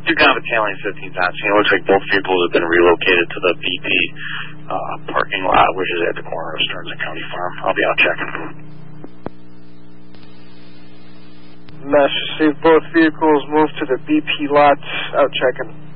kind of a tailing 15 knots. It looks like both vehicles have been relocated to the BP parking lot, which is at the corner of Stearns and County Farm. I'll be out checking. Master, see both vehicles moved to the BP lot. Out checking.